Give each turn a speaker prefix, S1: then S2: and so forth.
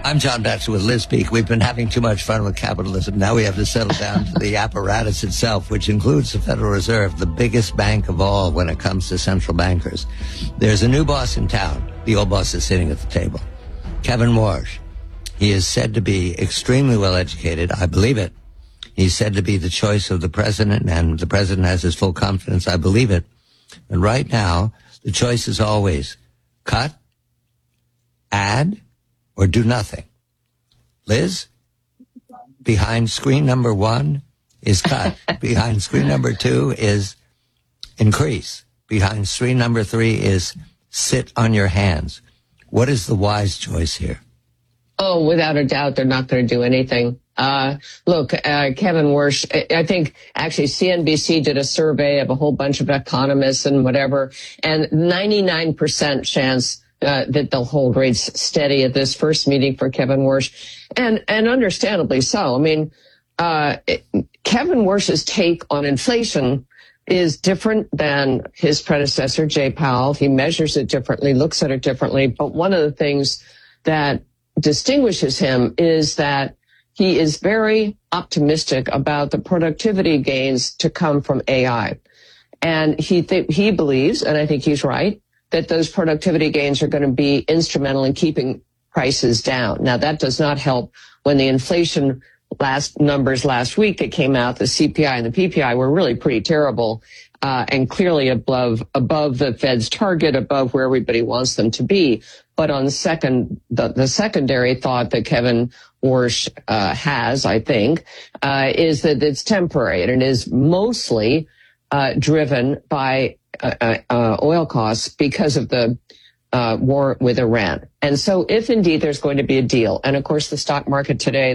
S1: I'm John Batchelor with Liz Peek. We've been having too much fun with capitalism. Now we have to settle down to the apparatus itself, which includes the Federal Reserve, the biggest bank of all when it comes to central bankers. There's a new boss in town. The old boss is sitting at the table. Kevin Warsh. He is said to be extremely well educated. I believe it. He's said to be the choice of the president, and the president has his full confidence. I believe it. And right now, the choice is always cut, add, or do nothing. Liz, behind screen number 1 is cut. Behind screen number 2 is increase. Behind screen number 3 is sit on your hands. What is the wise choice here?
S2: Oh, without a doubt, they're not going to do anything. Look, Kevin Warsh, I think actually CNBC did a survey of a whole bunch of economists and whatever, and 99% chance that they'll hold rates steady at this first meeting for Kevin Warsh, and understandably so. I mean, Kevin Warsh's take on inflation is different than his predecessor, Jay Powell. He measures it differently, looks at it differently. But one of the things that distinguishes him is that he is very optimistic about the productivity gains to come from AI. And he believes, and I think he's right, that those productivity gains are going to be instrumental in keeping prices down. Now, that does not help when the inflation numbers last week that came out, the CPI and the PPI, were really pretty terrible, and clearly above the Fed's target, above where everybody wants them to be. But on the secondary thought that Kevin Warsh has, I think, is that it's temporary, and it is mostly driven by oil costs because of the war with Iran. And so if indeed there's going to be a deal, and of course the stock market today,